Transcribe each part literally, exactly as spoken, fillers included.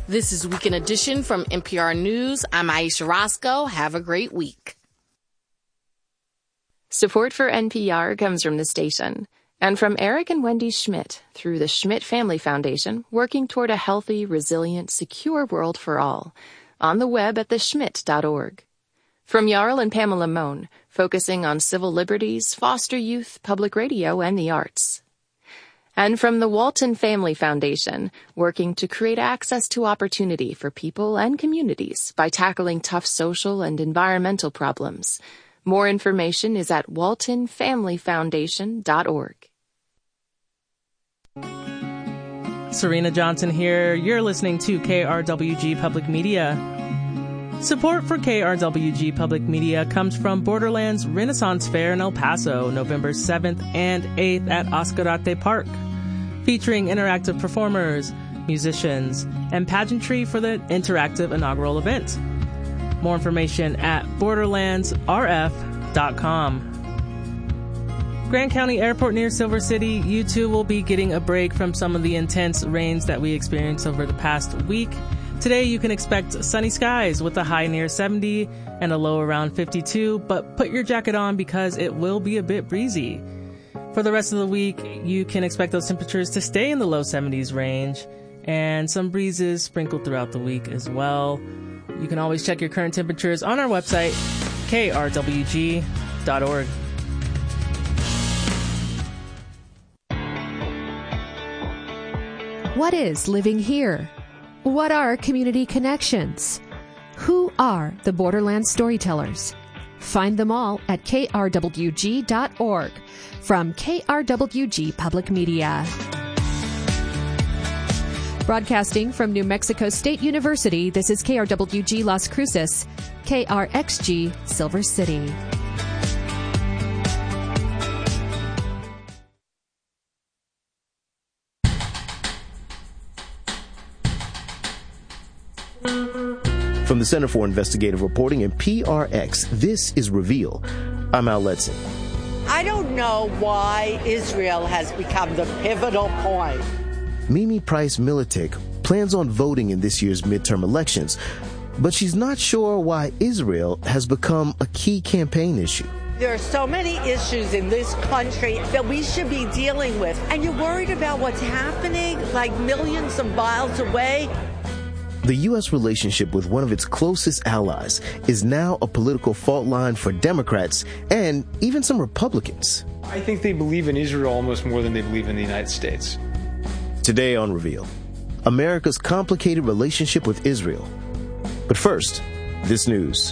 This is Weekend Edition from N P R News. I'm Aisha Roscoe. Have a great week. Support for N P R comes from the station and from Eric and Wendy Schmidt through the Schmidt Family Foundation, working toward a healthy, resilient, secure world for all. On the web at the schmidt dot org. From Jarl and Pamela Mohn, focusing on civil liberties, foster youth, public radio, and the arts. And from the Walton Family Foundation, working to create access to opportunity for people and communities by tackling tough social and environmental problems. More information is at walton family foundation dot org. Serena Johnson here. You're listening to K R W G Public Media. Support for K R W G Public Media comes from Borderlands Renaissance Fair in El Paso, November seventh and eighth at Oscarate Park, featuring interactive performers, musicians, and pageantry for the interactive inaugural event. More information at borderlands r f dot com. Grand County Airport near Silver City, you too will be getting a break from some of the intense rains that we experienced over the past week. Today you can expect sunny skies with a high near seventy and a low around fifty-two, but put your jacket on because it will be a bit breezy. For the rest of the week, you can expect those temperatures to stay in the low seventies range and some breezes sprinkled throughout the week as well. You can always check your current temperatures on our website, k r w g dot org. What is living here? What are community connections? Who are the Borderlands storytellers? Find them all at k r w g dot org from K R W G Public Media. Broadcasting from New Mexico State University, this is K R W G Las Cruces, K R X G Silver City. From the Center for Investigative Reporting and P R X, this is Reveal. I'm Al Letson. I don't know why Israel has become the pivotal point. Mimi Price-Militic plans on voting in this year's midterm elections, but she's not sure why Israel has become a key campaign issue. There are so many issues in this country that we should be dealing with, and you're worried about what's happening like millions of miles away. The U S relationship with one of its closest allies is now a political fault line for Democrats and even some Republicans. I think they believe in Israel almost more than they believe in the United States. Today on Reveal, America's complicated relationship with Israel. But first, this news.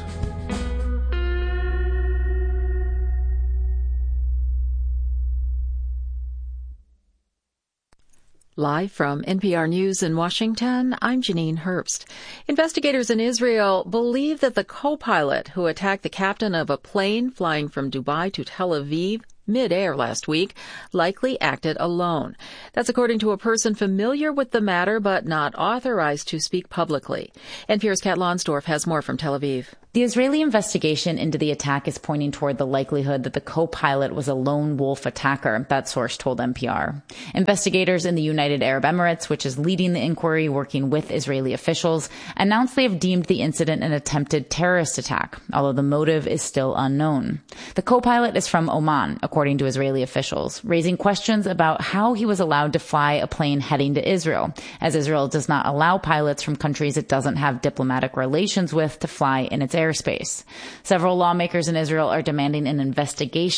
Live from N P R News in Washington, I'm Janine Herbst. Investigators in Israel believe that the co-pilot who attacked the captain of a plane flying from Dubai to Tel Aviv mid-air last week likely acted alone. That's according to a person familiar with the matter but not authorized to speak publicly. N P R's Kat Lonsdorf has more from Tel Aviv. The Israeli investigation into the attack is pointing toward the likelihood that the co-pilot was a lone wolf attacker, that source told N P R. Investigators in the United Arab Emirates, which is leading the inquiry working with Israeli officials, announced they have deemed the incident an attempted terrorist attack, although the motive is still unknown. The co-pilot is from Oman, according to Israeli officials, raising questions about how he was allowed to fly a plane heading to Israel, as Israel does not allow pilots from countries it doesn't have diplomatic relations with to fly in its airspace. Several lawmakers in Israel are demanding an investigation